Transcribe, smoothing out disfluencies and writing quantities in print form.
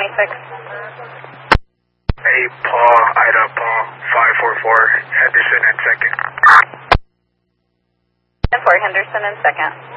Hey, Paul, Ida, Paul, 544, Henderson and second. 10-4, Henderson and second.